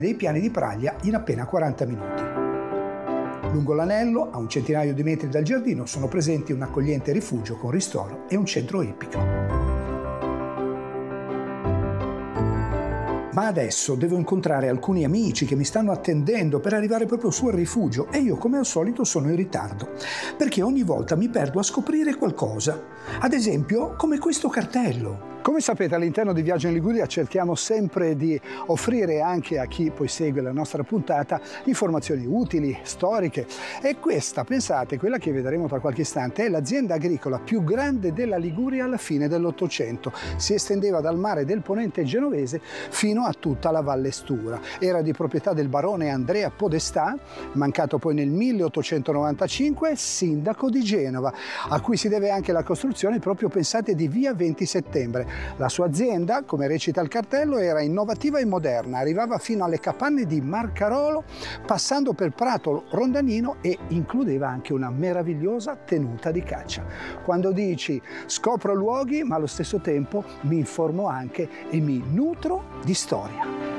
dei piani di Praglia in appena 40 minuti. Lungo l'anello, a un centinaio di metri dal giardino, sono presenti un accogliente rifugio con ristoro e un centro ippico. Ma adesso devo incontrare alcuni amici che mi stanno attendendo per arrivare proprio su al rifugio e io, come al solito, sono in ritardo, perché ogni volta mi perdo a scoprire qualcosa. Ad esempio, come questo cartello. Come sapete, all'interno di Viaggio in Liguria cerchiamo sempre di offrire anche a chi poi segue la nostra puntata informazioni utili, storiche. E questa, pensate, quella che vedremo tra qualche istante, è l'azienda agricola più grande della Liguria alla fine dell'Ottocento. Si estendeva dal mare del Ponente genovese fino a tutta la Valle Stura. Era di proprietà del barone Andrea Podestà, mancato poi nel 1895, sindaco di Genova, a cui si deve anche la costruzione, proprio pensate, di via 20 settembre. La sua azienda, come recita il cartello, era innovativa e moderna, arrivava fino alle capanne di Marcarolo, passando per Prato Rondanino e includeva anche una meravigliosa tenuta di caccia. Quando dici scopro luoghi, ma allo stesso tempo mi informo anche e mi nutro di storia.